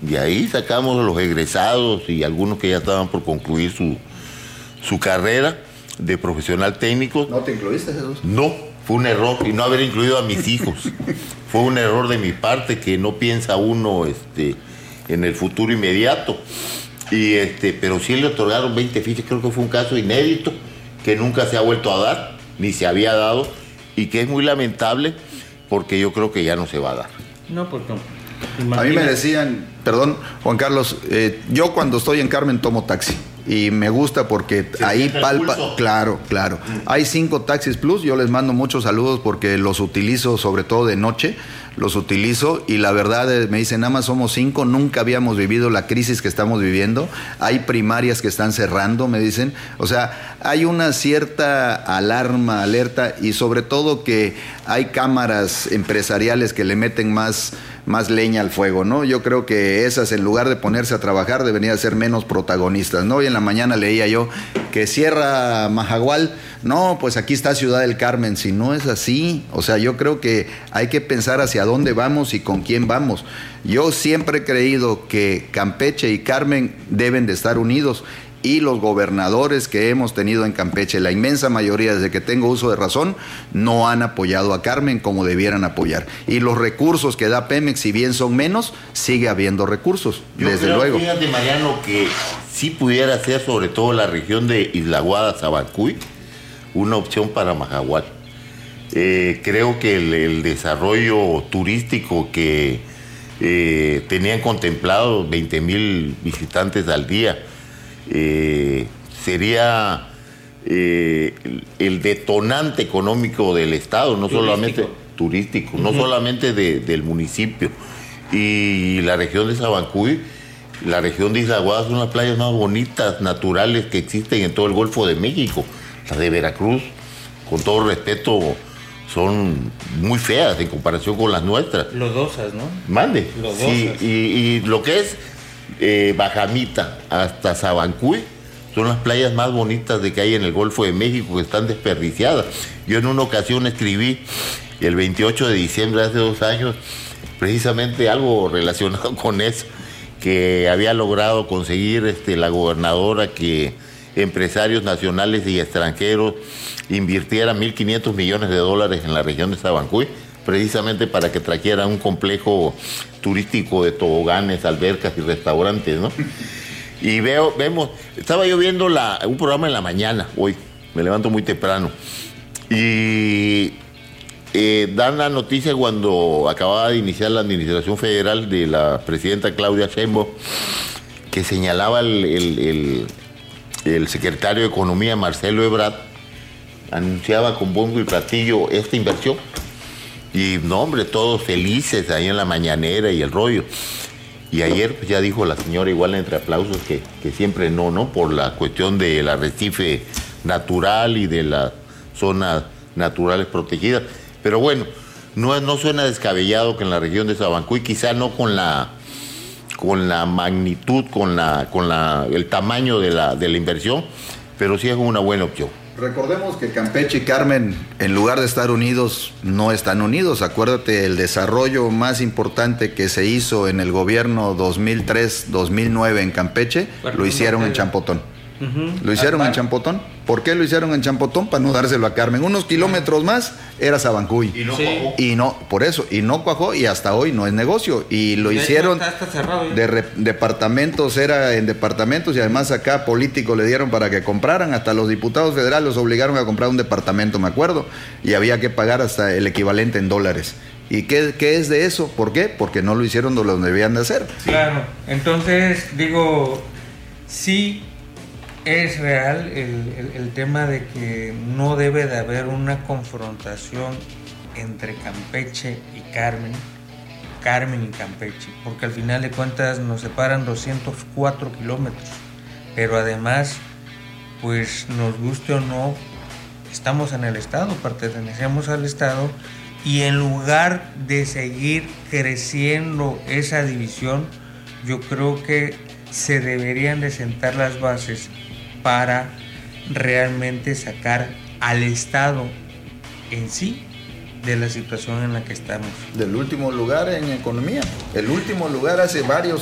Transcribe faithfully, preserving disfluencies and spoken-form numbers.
De ahí sacamos a los egresados y algunos que ya estaban por concluir su, su carrera de profesional técnico. ¿No te incluiste, Jesús? No, fue un error, y no haber incluido a mis hijos. Fue un error de mi parte, que no piensa uno este, en el futuro inmediato. Y este, pero sí le otorgaron veinte fichas, creo que fue un caso inédito, que nunca se ha vuelto a dar, ni se había dado, y que es muy lamentable, porque yo creo que ya no se va a dar. No, pues no. Imagina. A mí me decían, perdón, Juan Carlos, eh, yo cuando estoy en Carmen tomo taxi. Y me gusta porque ¿Se ahí palpa, pulso? claro, claro. Mm. Hay cinco taxis plus, yo les mando muchos saludos porque los utilizo sobre todo de noche, los utilizo y la verdad eh, me dicen, nada más somos cinco, nunca habíamos vivido la crisis que estamos viviendo, hay primarias que están cerrando, me dicen, o sea, hay una cierta alarma, alerta y sobre todo que hay cámaras empresariales que le meten más... más leña al fuego, ¿no? Yo creo que esas, en lugar de ponerse a trabajar, deberían ser menos protagonistas, ¿no? Hoy en la mañana leía yo que cierra Majagual, no, pues aquí está Ciudad del Carmen, si no es así, o sea, yo creo que hay que pensar hacia dónde vamos y con quién vamos. Yo siempre he creído que Campeche y Carmen deben de estar unidos, y los gobernadores que hemos tenido en Campeche, la inmensa mayoría, desde que tengo uso de razón, no han apoyado a Carmen como debieran apoyar. Y los recursos que da Pemex, si bien son menos, sigue habiendo recursos, Yo desde creo, luego. Fíjate, Mariano, que sí pudiera ser, sobre todo la región de Isla Guada, Sabancuy, una opción para Majagual. Eh, creo que el, el desarrollo turístico que eh, tenían contemplado veinte mil visitantes al día, Eh, sería eh, el, el detonante económico del estado, no turístico. solamente turístico, uh-huh. no solamente de, del municipio. Y la región de Sabancuy, la región de Isla Guada, son las playas más bonitas, naturales que existen en todo el Golfo de México. Las de Veracruz, con todo respeto, son muy feas en comparación con las nuestras. Lodosas, ¿no? Mande. Lodosas. Sí, y, y lo que es Eh, Bajamita hasta Sabancuy son las playas más bonitas de que hay en el Golfo de México, que están desperdiciadas. Yo en una ocasión escribí el veintiocho de diciembre de hace dos años precisamente algo relacionado con eso, que había logrado conseguir este, la gobernadora que empresarios nacionales y extranjeros invirtieran mil quinientos millones de dólares en la región de Sabancuy, precisamente para que trajeran un complejo turístico de toboganes, albercas y restaurantes, ¿no? Y veo, vemos, estaba yo viendo la, un programa en la mañana, hoy, me levanto muy temprano, y eh, dan la noticia cuando acababa de iniciar la administración federal de la presidenta Claudia Sheinbaum, que señalaba el, el, el, el secretario de Economía, Marcelo Ebrard, anunciaba con bombo y platillo esta inversión. Y no, hombre, todos felices ahí en la mañanera y el rollo. Y ayer pues, ya dijo la señora, igual entre aplausos, que, que siempre no, ¿no? Por la cuestión del arrecife natural y de las zonas naturales protegidas. Pero bueno, no, no suena descabellado que en la región de Sabancuy, quizá no con la, con la magnitud, con, la, con la, el tamaño de la, de la inversión, pero sí es una buena opción. Recordemos que Campeche y Carmen, en lugar de estar unidos, no están unidos. Acuérdate, el desarrollo más importante que se hizo en el gobierno dos mil tres dos mil nueve en Campeche, bueno, lo hicieron no, en Champotón. Uh-huh. Lo hicieron en Champotón. ¿Por qué lo hicieron en Champotón? Para no dárselo a Carmen. Unos kilómetros más era Sabancuy. Y no sí. cuajó. Y no, por eso, y no cuajó, y hasta hoy no es negocio. Y lo de hicieron hecho, está, está cerrado, ¿eh? de re, departamentos, era en departamentos, y además acá políticos le dieron para que compraran. Hasta los diputados federales los obligaron a comprar un departamento, me acuerdo. Y había que pagar hasta el equivalente en dólares. ¿Y qué, qué es de eso? ¿Por qué? Porque no lo hicieron donde lo debían de hacer. Claro, entonces digo, sí es real el, el, el tema de que no debe de haber una confrontación entre Campeche y Carmen, Carmen y Campeche, porque al final de cuentas nos separan doscientos cuatro kilómetros, pero además, pues nos guste o no, estamos en el estado, pertenecemos al estado, y en lugar de seguir creciendo esa división, yo creo que se deberían de sentar las bases para realmente sacar al estado en sí de la situación en la que estamos. Del último lugar en economía, el último lugar hace varios